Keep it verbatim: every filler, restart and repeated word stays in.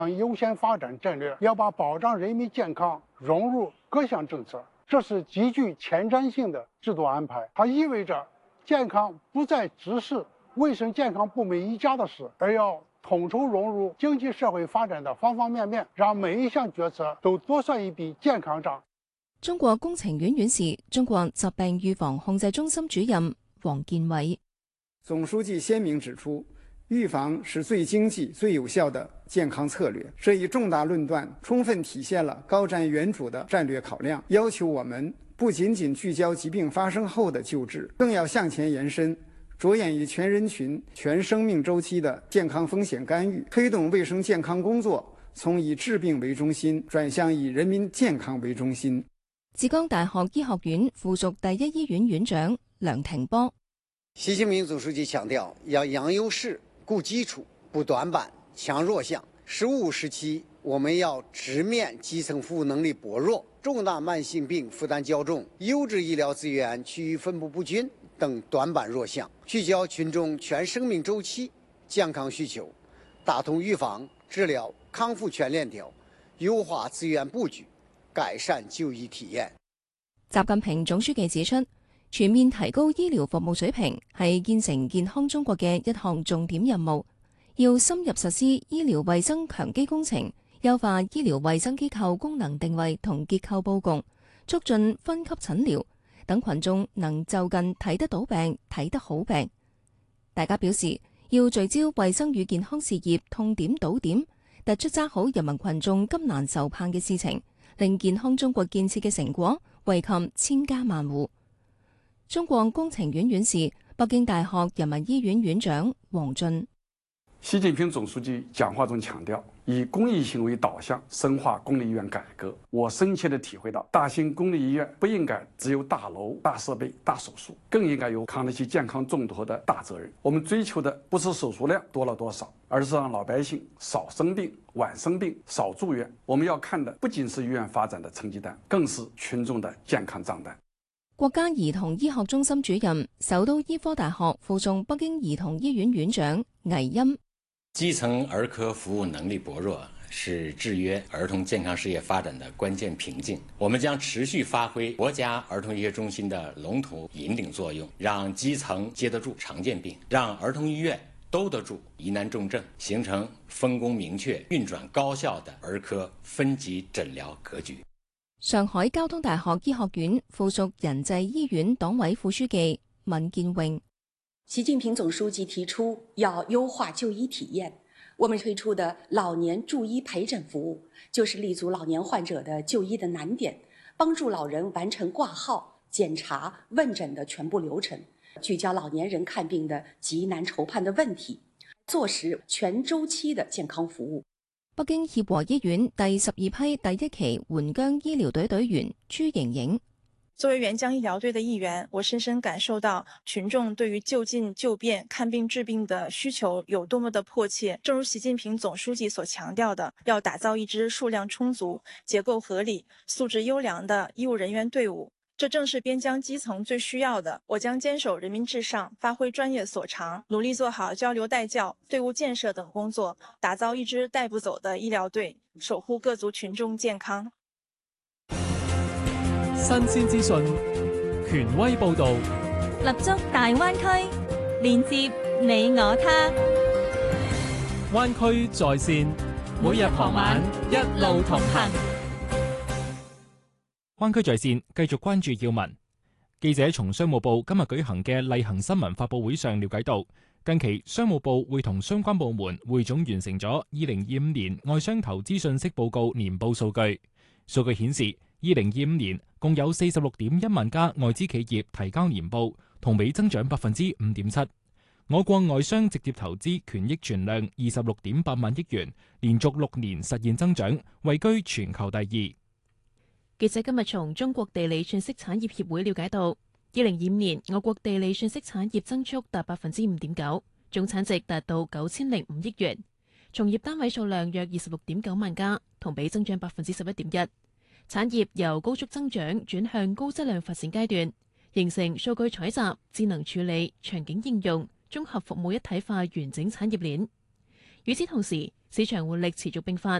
优先发展战略要把保障人民健康融入各项政策，这是极具前瞻性的制度安排。它意味着健康不再只是卫生健康部门一家的事，而要统筹融入经济社会发展的方方面面，让每一项决策都多算一笔健康账。 中國工程院院士、中國疾病預防控制中心主任王建偉， 總書記鮮明指出，預防是最經濟、最有效的健康策略。這一重大論斷充分體現了高瞻遠矚的戰略考量，要求我們不僅僅聚焦疾病發生後的救治，更要向前延伸，着眼於全人群、全生命週期的健康風險干預，推動衛生健康工作從以治病為中心轉向以人民健康為中心。 浙江大學醫學院附屬第一醫院院長梁廷波， 習近平總書記強調，要揚優勢、固基礎、補短板、強弱項。十五時期，我們要直面基層服務能力薄弱、重大慢性病負擔較重、優質醫療資源區域分布不均等短板弱項，聚焦群眾全生命週期健康需求，打通預防、治療、康復全鏈條，優化資源佈局，改善就醫體驗。 習近平總書記指出，全面提高醫療服務水平係建成健康中國嘅一項重點任務，要深入實施醫療衛生強基工程，優化醫療衛生機構功能定位同結構佈局，促進分級診療，等群眾能就近睇得到病、睇得好病。大家表示要聚焦衛生與健康事業痛點堵點，突出揸好人民群眾急難受盼嘅事情，令健康中國建設嘅成果惠及千家萬戶。中國工程院院士、北京大學人民醫院院長王俊， 習近平總書記講話中強調，以公益性為導向，深化公立醫院改革。我深切地體會到，大型公立醫院不應該只有大樓、大設備、大手術，更應該有扛得起健康重托的大責任。我們追求的不是手術量多了多少，而是讓老百姓少生病、晚生病、少住院。我們要看的不僅是醫院發展的成績單，更是群眾的健康賬單。 國家兒童醫學中心主任、首都醫科大學附屬北京兒童醫院院長魏欽， 基層兒科服務能力薄弱是制約兒童健康事業發展的關鍵瓶頸。我們將持續發揮國家兒童醫學中心的龍頭引領作用，讓基層接得住常見病，讓兒童醫院兜得住疑難重症，形成分工明確、運轉高效的兒科分級診療格局。 上海交通大學醫學院附屬仁濟醫院黨委副書記閔建榮， 習近平總書記提出要優化就醫體驗，我們推出的老年助醫陪診服務，就是立足老年患者的就醫的難點，幫助老人完成掛號、檢查、問診的全部流程，聚焦老年人看病的急難愁盼的問題，做實全週期的健康服務。 北京協和醫院第十二批第一期援疆醫療隊隊員朱瑩瑩， 作為援疆醫療隊的一員，我深深感受到群眾對於就近就便、看病治病的需求有多麼的迫切。正如習近平總書記所強調的，要打造一支數量充足、結構合理、素質優良的醫務人員隊伍。這正是邊疆基層最需要的。我將堅守人民至上，發揮專業所長，努力做好交流帶教、隊伍建設等工作，打造一支帶不走的醫療隊，守護各族群眾健康。 新鮮資訊，權威報導， 立足大灣區，連接你我他。 灣區在線，每日傍晚一路同行。灣區在線繼續關注要聞。記者從商務部今日舉行嘅例行新聞發佈會上了解到，近期商務部會同相關部門匯總完成咗二零二五年外商投資信息報告年報數據。數據顯示，二零二五年共有四十六點一萬家外資企業提交年報，同比增長百分之五點七。我國外商直接投資權益存量二十六點八萬億元，連續六年實現增長，位居全球第二。 記者今日從中國地理信息產業協會了解到，二零二五年我國地理信息產業增速達百分之五點九，總產值達到九千零五億元，從業單位數量約二十六點九萬家，同比增長百分之十一點一。產業由高速增長轉向高質量發展階段，形成數據採集、智能處理、場景應用、綜合服務一體化完整產業鏈。 與此同時，市場活力持續迸發，